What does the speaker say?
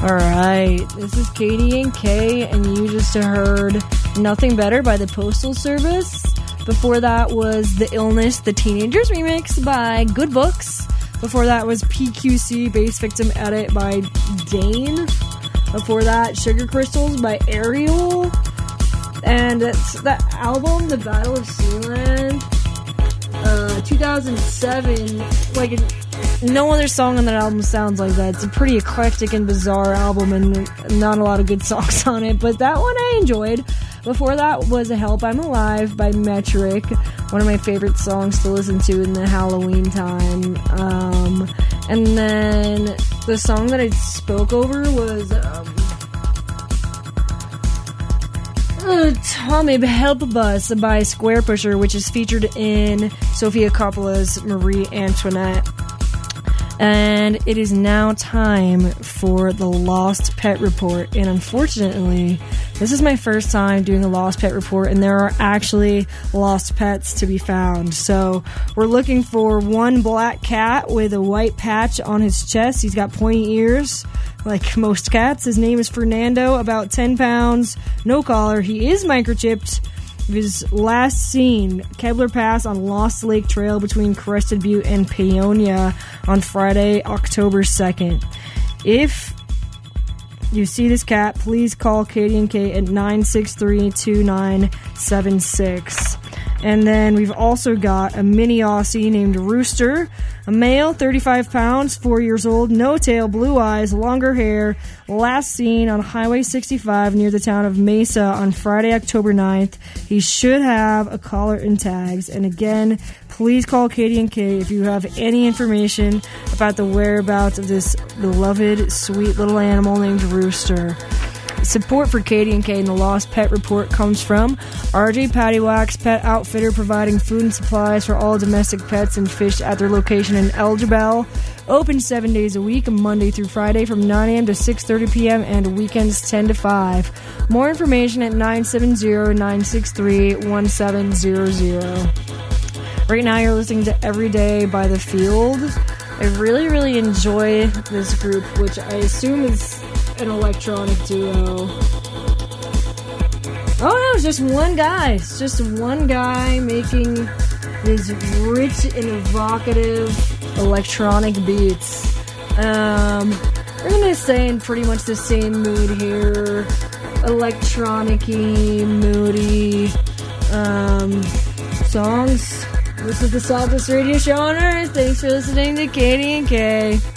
Alright, this is Katie and Kay, and you just heard Nothing Better by the Postal Service. Before that was The Illness, the Teenagers remix by Good Books. Before that was PQC, Bass Victim Edit by Dane. Before that, Sugar Crystals by Ariel. And it's the album, The Battle of Sealand, 2007, like, no other song on that album sounds like that. It's a pretty eclectic and bizarre album, and not a lot of good songs on it, but that one I enjoyed. Before that was Help I'm Alive by Metric, one of my favorite songs to listen to in the Halloween time. And then the song that I spoke over was Tommy Help Bus by Square Pusher, which is featured in Sofia Coppola's Marie Antoinette. And it is now time for the Lost Pet Report. And unfortunately, this is my first time doing a Lost Pet Report, and there are actually lost pets to be found. So we're looking for one black cat with a white patch on his chest. He's got pointy ears, like most cats. His name is Fernando, about 10 pounds, no collar. He is microchipped. He was last seen Kebler Pass on Lost Lake Trail between Crested Butte and Paonia on Friday, October 2nd. If you see this cat, please call Katie and Kate at 963-2976. And then we've also got a mini Aussie named Rooster, a male, 35 pounds, 4 years old, no tail, blue eyes, longer hair, last seen on Highway 65 near the town of Mesa on Friday, October 9th. He should have a collar and tags. And again, please call Katie and Kay if you have any information about the whereabouts of this beloved, sweet little animal named Rooster. Support for Katie and Kay and the Lost Pet Report comes from RJ Pattywax Pet Outfitter, providing food and supplies for all domestic pets and fish at their location in El Jabal. Open 7 days a week, Monday through Friday from 9 a.m. to 6:30 p.m. and weekends 10 to 5. More information at 970-963-1700. Right now you're listening to Every Day by The Field. I really, really enjoy this group, which I assume is an electronic duo. Oh no, it's just one guy. It's just one guy making these rich and evocative electronic beats. We're gonna stay in pretty much the same mood here. Electronic-y, moody songs. This is the Softest Radio Show on Earth. Thanks for listening to Katie and Kay.